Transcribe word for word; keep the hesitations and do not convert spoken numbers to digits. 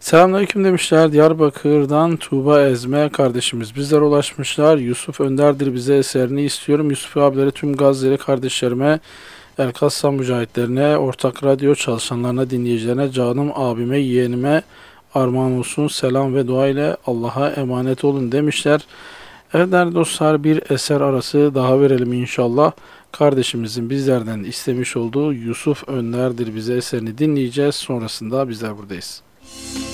Selamünaleyküm demişler. Diyarbakır'dan Tuğba Ezme kardeşimiz bizlere ulaşmışlar. Yusuf Önder'dir bize eserini istiyorum. Yusuf abileri, tüm Gazze'li kardeşlerime, El Kassam mücahitlerine, ortak radyo çalışanlarına, dinleyicilerine, canım abime, yeğenime armağan olsun. Selam ve dua ile Allah'a emanet olun demişler. Evet değerli dostlar, bir eser arası daha verelim inşallah. Kardeşimizin bizlerden istemiş olduğu Yusuf Önder'dir bize eserini dinleyeceğiz. Sonrasında bizler buradayız.